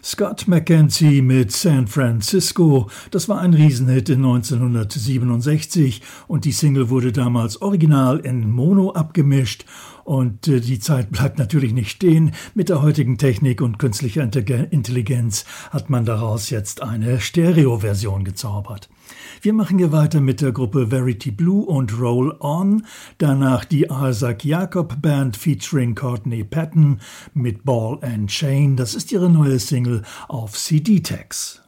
Scott McKenzie mit San Francisco, das war ein Riesenhit in 1967 und die Single wurde damals original in Mono abgemischt und die Zeit bleibt natürlich nicht stehen. Mit der heutigen Technik und künstlicher Intelligenz hat man daraus jetzt eine Stereo-Version gezaubert. Wir machen hier weiter mit der Gruppe Verity Blue und Roll On, danach die Isaac Jacob Band featuring Courtney Patton mit Ball and Chain, das ist ihre neue Single auf CD-Tex.